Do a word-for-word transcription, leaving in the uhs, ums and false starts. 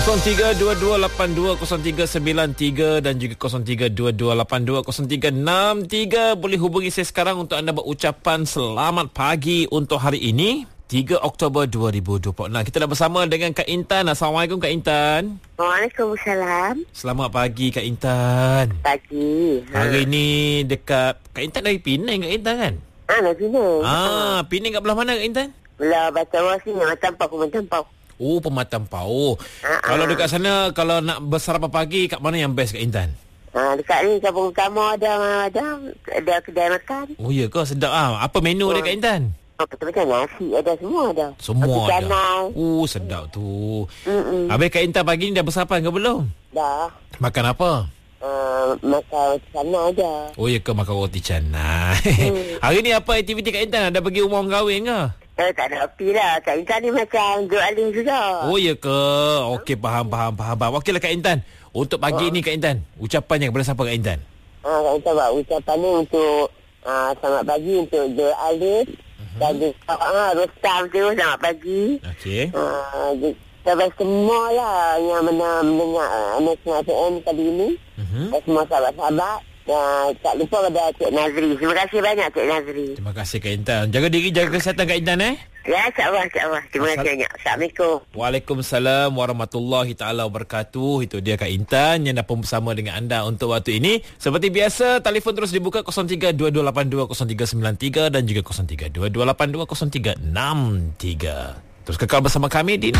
kosong tiga dua dua lapan dua kosong tiga sembilan tiga dan juga kosong tiga dua dua lapan dua kosong tiga enam tiga. Boleh hubungi saya sekarang untuk anda berucapan selamat pagi untuk hari ini, tiga Oktober dua ribu dua puluh enam. Kita dah bersama dengan Kak Intan. Assalamualaikum Kak Intan. Waalaikumsalam. Selamat pagi Kak Intan. Pagi. Hari ni dekat Kak Intan dari Penang Kak Intan kan? Ah, nak Penang. Ah, Penang kat belah mana Kak Intan? Belah Batawa sini, Matampau, Matampau. Oh, Pematang Pau. Ah, Kalau ah. dekat sana, kalau nak bersarapan pagi, kat mana yang best Kak Intan? Ah, dekat ni Kampung Utama ada ada ada kedai makan. Oh ya ke? Sedap ah. Apa menu Oh. dia Kak Intan? Oh, betul-betul nasi ada, semua ada. Semua Roti ada. canai. Oh, sedap tu. Mm-mm. Habis Kak Intan pagi ni dah bersarapan ke belum? Dah. Makan apa? Uh, makan roti canai ada. Oh ya ke, makan roti canai. Hmm. Hari ni apa aktiviti Kak Intan? Ada pergi rumah orang kahwin ke? Eh, tak ada api lah. Kak Intan ni macam Duk Alim juga. Oh ya ke? Okey, faham, faham, faham. faham. Okeylah Kak Intan. Untuk pagi Oh. ni Kak Intan, ucapannya kepada siapa Kak Intan? Ah, Kak Intan buat ucapan ni untuk ah, selamat pagi untuk Duk Alim. Uh-huh. Dan juga ah, Rostam tu selamat pagi. Okey. Ah, kepada semua lah yang mana mendengar National F M kali ini. Uh-huh. Dan semua sahabat-sahabat. Dan tak lupa pada Cik Nazri. Terima kasih banyak Cik Nazri. Terima kasih Kak Intan. Jaga diri, jaga kesihatan Kak Intan eh. Ya, insyaAllah, insyaAllah. Terima kasih banyak. Assalamualaikum. Waalaikumsalam warahmatullahi taala wabarakatuh. Itu dia Kak Intan yang dapat bersama dengan anda untuk waktu ini. Seperti biasa, telefon terus dibuka kosong tiga dua dua lapan dua kosong tiga sembilan tiga dan juga kosong tiga dua dua lapan dua kosong tiga enam tiga. Terus kekal bersama kami di